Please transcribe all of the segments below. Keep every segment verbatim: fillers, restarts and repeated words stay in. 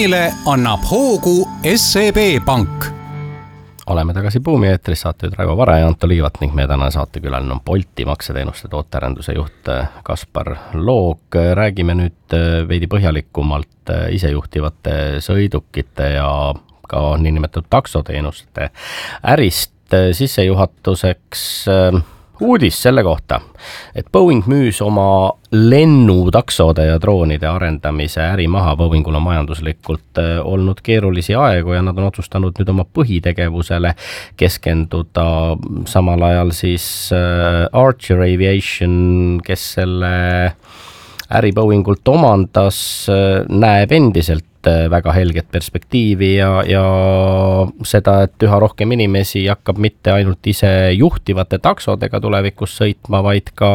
innovatsioonile annab hoogu S E B Pank. Oleme tagasi Buumi eetris, saatejuht Raivo Vare ja Anto Liivat ning meie tänane saatekülaline on Bolti makseteenuste tootearenduse juht Kaspar Loog. Räägime nüüd veidi põhjalikumalt isejuhtivate sõidukite ja ka niinimetatud taksoteenuste ärist. Sissejuhatuseks uudis selle kohta, et Boeing müüs oma lennutaksode ja droonide arendamise äri maha. Boeingul on majanduslikult olnud keerulisi aegu ja nad on otsustanud nüüd oma põhitegevusele keskenduda. Samal ajal siis Archer Aviation, kes selle äri Boeingult omandas, näeb endiselt väga helget perspektiivi ja, ja seda, et üha rohkem inimesi hakkab mitte ainult ise juhtivate taksodega tulevikus sõitma, vaid ka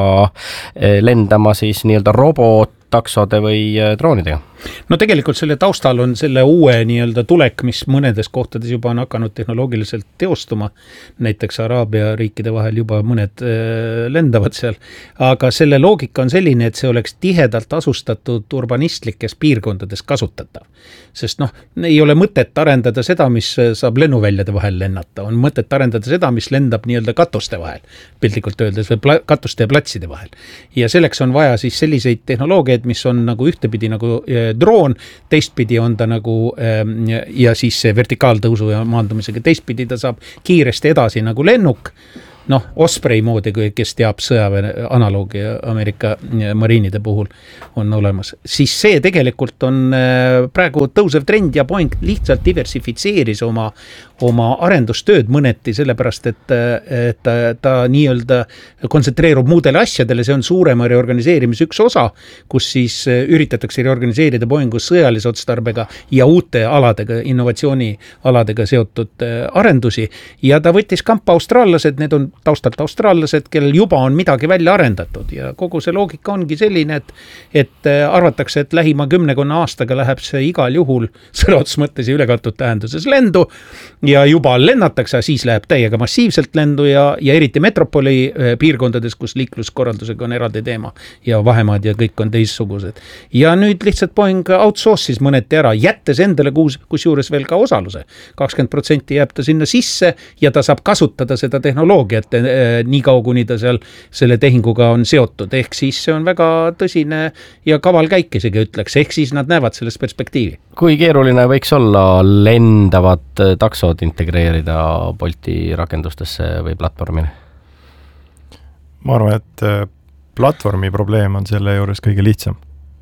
lendama siis nii-öelda robottaksode või droonidega. No tegelikult selle taustal on selle uue nii-öelda tulek, mis mõnedes kohtades juba on hakanud tehnoloogiliselt teostuma. Näiteks Araabia riikide vahel juba mõned lendavad seal. Aga selle loogika on selline, et see oleks tihedalt asustatud urbanistlikes piirkondades kasutatav. Sest noh, ei ole mõtet arendada seda, mis saab lennuväljade vahel lennata. On mõtet arendada seda, mis lendab nii-öelda katuste vahel, piltlikult öeldes, või pla- katuste ja platside vahel. Ja selleks on vaja siis selliseid tehnoloogiaid, mis on nagu ühtepidi nagu droon, teistpidi on ta nagu ja siis see vertikaaltõusu ja maandumisega, teistpidi ta saab kiiresti edasi nagu lennuk, noh, Osprey moodi, kes teab sõjaväe analoogi Ameerika mariinide puhul on olemas. Siis see tegelikult on praegu tõusev trend ja Boeing lihtsalt diversifitseeris oma, oma arendustööd mõneti, sellepärast, et, et ta, ta nii-öelda kontsentreerub muudele asjadele, see on suurema reorganiseerimise üks osa, kus siis üritatakse reorganiseerida Boeingu sõjalise otstarbega ja uute aladega, innovatsioonialadega seotud arendusi ja ta võttis kampa austraallased, need on taustalt austraallased, kellel juba on midagi välja arendatud ja kogu see loogika ongi selline, et, et arvatakse, et lähima kümnekonna aastaga läheb see igal juhul sõna otseses mõttes ja ülekatud tähenduses lendu ja juba lennatakse, siis läheb täiega massiivselt lendu ja, ja eriti metropoli piirkondades, kus liikluskorraldusega on eraldi teema ja vahemaad ja kõik on teissugused. Ja nüüd lihtsalt Boeing outsource'is mõneti ära, jättes endale kus, kus juures veel ka osaluse. kakskümmend protsenti jääb ta sinna sisse ja ta saab kasutada seda tehnoloogiat nii kaua, kuni ta seal selle tehinguga on seotud. Ehk siis see on väga tõsine ja kaval käik isegi ütleks. Ehk siis nad näevad selles perspektiivi. Kui keeruline võiks olla lendavad taksod integreerida Bolti rakendustesse või platvormile? Ma arvan, et platvormi probleem on selle juures kõige lihtsam.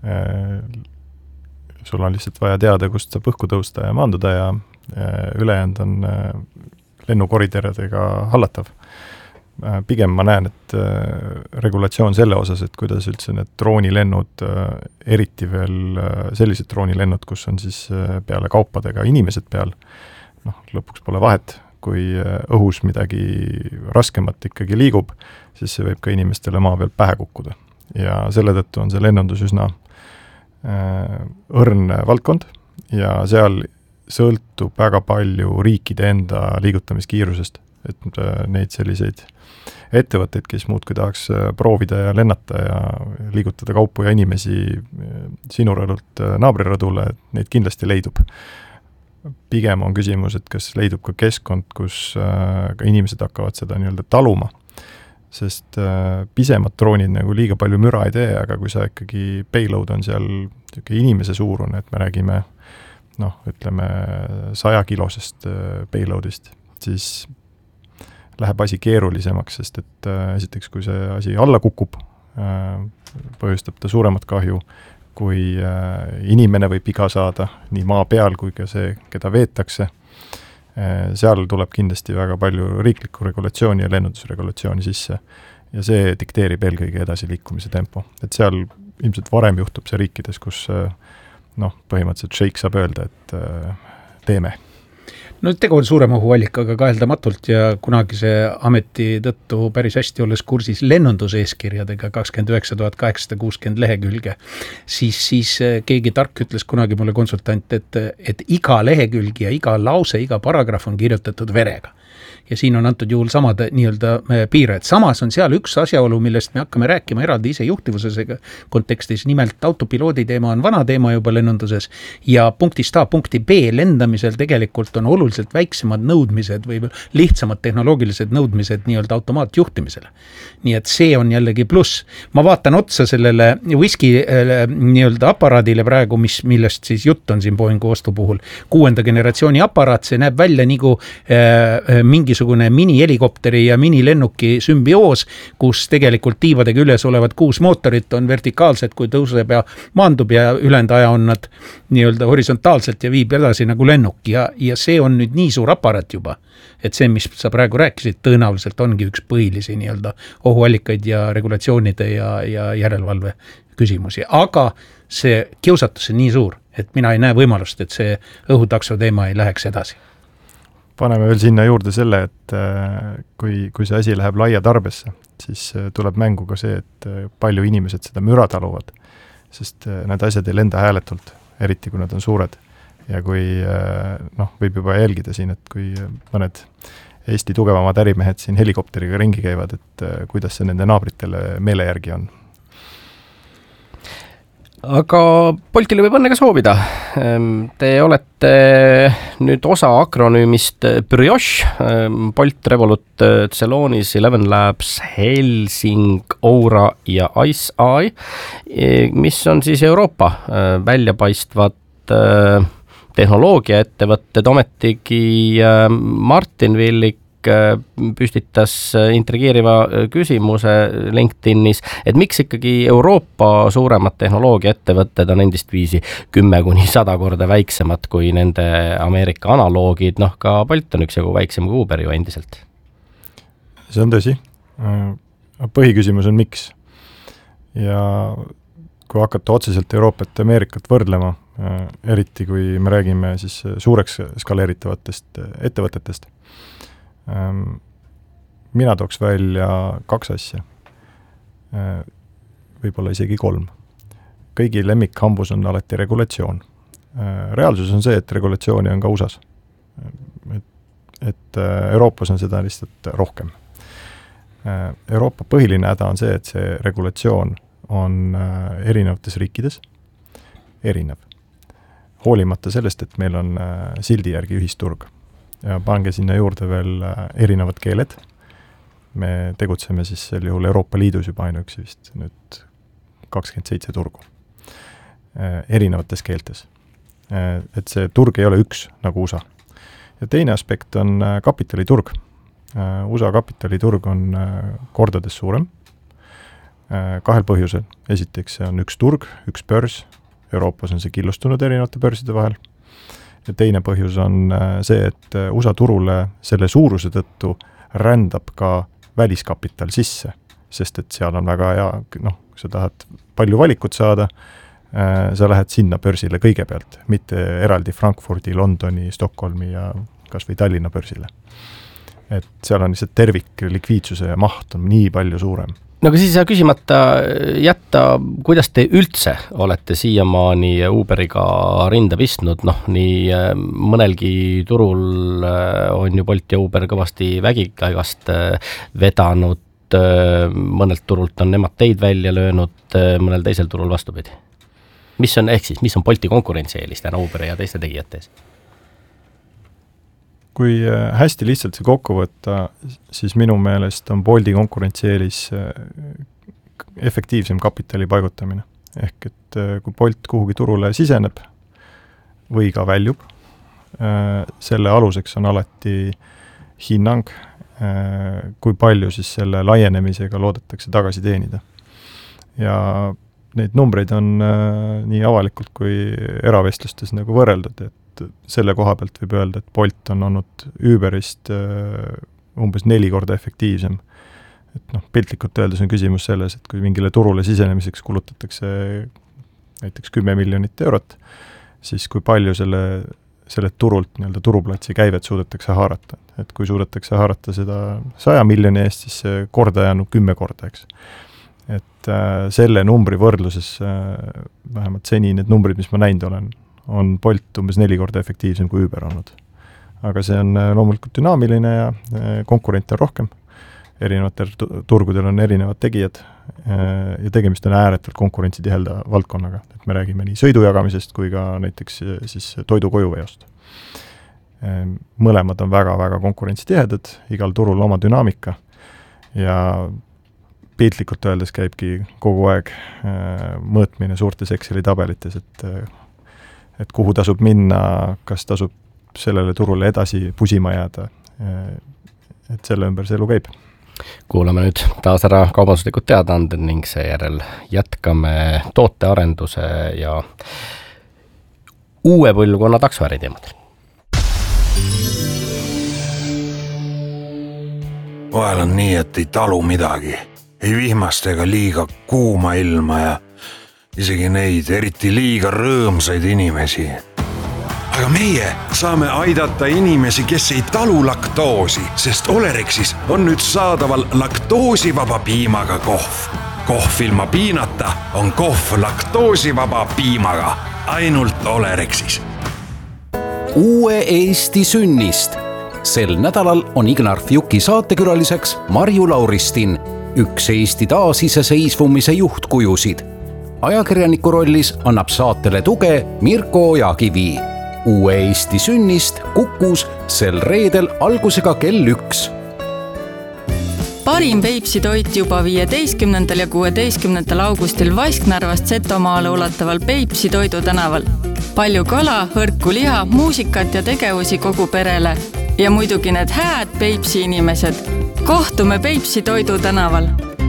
Sul on lihtsalt vaja teada, kust saab õhku tõusta ja maanduda ja ülejäänud on lennukoridoridega hallatav. Pigem ma näen, et regulatsioon selle osas, et kuidas üldse need droonilennud, eriti veel sellised droonilennud, kus on siis peale kaupadega inimesed peal, noh, lõpuks pole vahet, kui õhus midagi raskemat ikkagi liigub, siis see võib ka inimestele maa peal pähe kukkuda. Ja selle tõttu on see lennundus üsna õrn valdkond ja seal sõltub väga palju riikide enda liigutamiskiirusest, et neid selliseid ettevõtteid, kes muudkui tahaks proovida ja lennata ja liigutada kaupu ja inimesi sinu rõdult naabrirõdule, neid kindlasti leidub. Pigem on küsimus, et kas leidub ka keskkond, kus ka inimesed hakkavad seda nii-öelda taluma, sest pisemad droonid nagu liiga palju müra ei tee, aga kui sa ikkagi payload on seal inimese suurune, et me räägime noh, ütleme saja kilosest payloadist, siis läheb asi keerulisemaks, sest et äh, esiteks, kui see asi alla kukub, äh, põhjustab ta suuremat kahju, kui äh, inimene võib viga saada, nii maa peal kui ka see, keda veetakse. Äh, seal tuleb kindlasti väga palju riiklikku regulatsiooni ja lennundusregulatsiooni sisse ja see dikteerib eelkõige edasi liikumise tempo. Et seal ilmselt varem juhtub see riikides, kus äh, noh, põhimõtteliselt shake saab öelda, et äh, teeme. no tegu on suurema ohuallikaga kaheldamatult ja kunagise ameti tõttu päris hästi olles kursis lennunduseeskirjadega kakskümmend üheksa tuhat kaheksasada kuuskümmend lehekülge, siis, siis keegi tark ütles kunagi mulle konsultant, et, et iga lehekülg ja iga lause, iga paragrahv on kirjutatud verega. Ja siin on antud juhul samad nii-öelda piirajad. Samas on seal üks asjaolu, millest me hakkame rääkima eraldi ise juhtivusesega kontekstis. Nimelt autopiloodi teema on vana teema juba lennunduses ja punktist A punkti B lendamisel tegelikult on oluliselt väiksemad nõudmised või lihtsamad tehnoloogilised nõudmised nii-öelda automaatjuhtimisele. Nii et see on jällegi pluss. Ma vaatan otsa sellele whisky nii-öelda aparaadile praegu, mis, millest siis jutt on siin Boeingu ostu puhul. Kuuenda generatsiooni aparaat, see näeb välja nagu äh, mingi mingisugune mini-helikopteri ja mini-lennuki sümbioos, kus tegelikult tiivadega üles olevad kuus mootorit on vertikaalsed, kui tõuseb ja maandub ja ülejäänud aja on nad nii-öelda horisontaalselt ja viib edasi nagu lennuk ja, ja see on nüüd nii suur aparaat juba, et see, mis sa praegu rääkisid, tõenäoliselt ongi üks põhilisi nii-öelda ohuallikaid ja regulatsioonide ja, ja järelevalve küsimusi, aga see kiusatus on nii suur, et mina ei näe võimalust, et see õhutakso teema ei läheks edasi. Paneme veel sinna juurde selle, et kui, kui see asi läheb laia tarbesse, siis tuleb mängu ka see, et palju inimesed seda müra taluvad, sest need asjad ei lenda hääletult, eriti kui nad on suured. Ja kui noh, võib juba jälgida siin, et kui mõned Eesti tugevamad ärimehed siin helikopteriga ringi käivad, et kuidas see nende naabritele meele järgi on. Aga Boltile võib õnnega soovida. Te olete nüüd osa akronüümist Brioche, Bolt, Revolut, Celonis, Eleven Labs, Helsing, Aura ja Ice Eye, mis on siis Euroopa väljapaistvad tehnoloogiaettevõtted, ometigi Martin Villik püstitas intrigeeriva küsimuse LinkedInis, et miks ikkagi Euroopa suuremad tehnoloogiaettevõtted on endist viisi kümme kuni sada korda väiksemad kui nende Ameerika analoogid, noh ka Bolt on üks jagu väiksem kui Uber ju endiselt. See on tõsi. Põhiküsimus on miks. Ja kui hakata otseselt Euroopat ja Ameerikat võrdlema, eriti kui me räägime siis suureks skaleeritavatest ettevõtetest, mina tooks välja kaks asja, võib-olla isegi kolm. Kõigi lemmikhambus on alati regulatsioon. Reaalsus on see, et regulatsiooni on ka U S A-s. Et, et Euroopas on seda lihtsalt rohkem. Euroopa põhiline häda on see, et see regulatsioon on erinevates riikides erinev. Hoolimata sellest, et meil on sildi järgi ühisturg. Ja pange sinna juurde veel erinevad keeled. Me tegutseme siis sel juhul Euroopa Liidus juba ainuüksi vist nüüd kakskümmend seitse turgu. Erinevates keeltes. Et see turg ei ole üks nagu U S A. Ja teine aspekt on kapitaliturg. U S A kapitaliturg on kordades suurem. Kahel põhjusel. Esiteks see on üks turg, üks börs. Euroopas on see killustunud erinevate börside vahel. Ja teine põhjus on see, et U S A turule selle suuruse tõttu rändab ka väliskapital sisse, sest et seal on väga hea, noh, kui sa tahad palju valikut saada, sa lähed sinna börsile kõigepealt, mitte eraldi Frankfurdi, Londoni, Stockholmi ja kas või Tallinna börsile. Et seal on lihtsalt tervik likviidsuse ja maht on nii palju suurem. No aga siis ei saa küsimata jätta, kuidas te üldse olete siiamaani Uberiga rinda pistnud, noh nii mõnelgi turul on ju Bolt ja Uber kõvasti vägikaigast vedanud, mõnelt turult on nemad teid välja löönud, mõnel teisel turul vastupidi. Mis on ehk siis, mis on Bolti konkurentsieelis täna Uberi ja teiste tegijates? Kui hästi lihtsalt see kokku võtta, siis minu meelest on Bolti konkurentsieelis efektiivsem kapitali paigutamine. Ehk et kui Bolt kuhugi turule siseneb või ka väljub, selle aluseks on alati hinnang, kui palju siis selle laienemisega loodetakse tagasi teenida. Ja neid numbreid on nii avalikult kui eravestlustes nagu võrreldud, et selle koha pealt võib öelda, et Bolt on olnud Uberist umbes neli korda efektiivsem. Et noh, piltlikult öeldes on küsimus selles, et kui mingile turule sisenemiseks kulutatakse näiteks kümme miljonit eurot, siis kui palju selle sellelt turult nii-öelda turuplatsi käivet suudetakse haarata. Et kui suudetakse haarata seda saja miljoni eest, siis see kordaja on kümme korda, eks. Et äh, selle numbri võrdluses, äh, vähemalt seni need numbrid, mis ma näinud olen, on Bolt umbes neli korda efektiivsem kui Uber olnud. Aga see on äh, loomulikult dünaamiline ja äh, konkurente on rohkem. Erinevatel turgudel on erinevad tegijad äh, ja tegemist on ääretult konkurentsitihelda valdkonnaga. Et me räägime nii sõidujagamisest kui ka näiteks siis toidu kojuveost. Äh, mõlemad on väga-väga konkurentsitihedad, igal turul oma dünaamika ja piltlikult öeldes käibki kogu aeg äh, mõõtmine suurtes Exceli tabelites, et, et kuhu tasub minna, kas tasub sellele turule edasi pusima jääda, äh, et selle ümber see elu käib. Kuulame nüüd taas ära kaubanduslikud teadaanded ning seejärel jätkame tootearenduse ja uue põlvkonna taksoäri teemadel. Vahel on nii, et ei talu midagi. Ei vihmast ega liiga kuuma ilma ja isegi neid eriti liiga rõõmsaid inimesi. Aga meie saame aidata inimesi, kes ei talu laktoosi, sest Olerexis on nüüd saadaval laktoosivaba piimaga kohv. Kohv ilma piinata on kohv laktoosivaba piimaga, ainult Olerexis. Uue Eesti sünnist. Sel nädalal on Ignar Fjuki saatekülaliseks Marju Lauristin, üks Eesti taasiseseisvumise juhtkujusid. Ajakirjaniku rollis annab saatele tuge Mirko Ojakivi. Uue Eesti sünnist Kukus sel reedel algusega kell üks. Parim Peipsi toit juba viieteistkümnendal ja kuueteistkümnendal augustil Vasknarvast Setomaale ulataval Peipsi toidu tänaval. Palju kala, hõrku liha, muusikat ja tegevusi kogu perele. Ja muidugi need hääd Peipsi inimesed. Kohtume Peipsi toidu tänaval.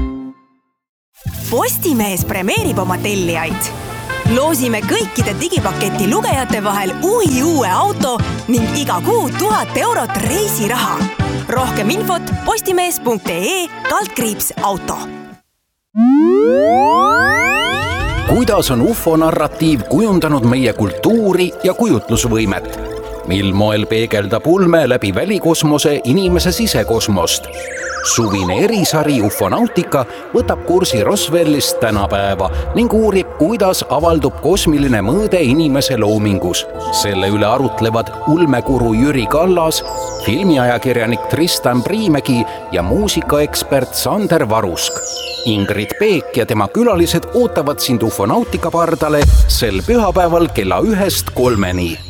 Postimees premeerib oma tellijaid. Loosime kõikide digipaketi lugejate vahel uhi uue auto ning iga kuu tuhat eurot reisiraha. Rohkem infot postimees punkt ee kaldkriips auto. Kuidas on U F O narratiiv kujundanud meie kultuuri ja kujutlusvõimet? Mil moel peegeldab ulme läbi välikosmose inimese sisekosmost? Suvine erisari Ufonautika võtab kursi Roswellist tänapäeva ning uurib, kuidas avaldub kosmiline mõõde inimese loomingus. Selle üle arutlevad ulmekuru Jüri Kallas, filmiajakirjanik Tristan Priimägi ja muusikaekspert Sander Varusk. Ingrid Peek ja tema külalised ootavad sind Ufonautika pardale sel pühapäeval kella ühest kolmeni.